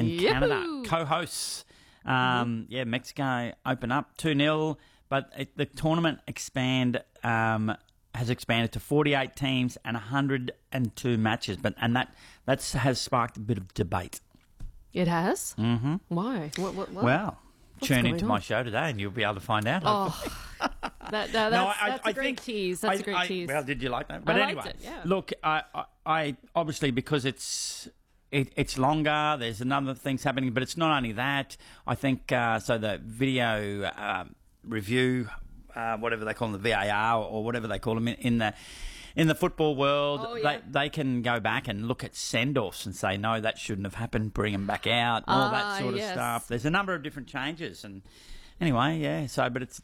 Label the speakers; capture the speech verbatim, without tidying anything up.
Speaker 1: and
Speaker 2: Yoo-hoo.
Speaker 1: Canada, co-hosts. Um, yeah, Mexico open up two nil, but it, the tournament expand um, has expanded to forty-eight teams and one hundred two matches, but and that that's has sparked a bit of debate.
Speaker 2: It has? Mm-hmm. Why? What, what, what?
Speaker 1: Well,
Speaker 2: What's
Speaker 1: tune
Speaker 2: going
Speaker 1: into
Speaker 2: on?
Speaker 1: my show today and you'll be able to find out.
Speaker 2: Oh, that, that, that's,
Speaker 1: No, I-
Speaker 2: that's
Speaker 1: I
Speaker 2: a great
Speaker 1: think-
Speaker 2: tease. That's
Speaker 1: I-
Speaker 2: a great
Speaker 1: I-
Speaker 2: tease.
Speaker 1: Well, did you like that? But
Speaker 2: I
Speaker 1: anyway,
Speaker 2: liked it, yeah.
Speaker 1: look, I, I, I obviously because it's it, it's longer. There's another things happening, but it's not only that. I think uh, so. The video um, review, uh, whatever they call them, the V A R or whatever they call them in, in the. In the football world,
Speaker 2: Oh, yeah.
Speaker 1: they they can go back and look at send-offs and say, no, that shouldn't have happened, bring them back out, all
Speaker 2: Ah,
Speaker 1: that sort of
Speaker 2: yes.
Speaker 1: stuff. There's a number of different changes. And anyway, yeah, so, but it's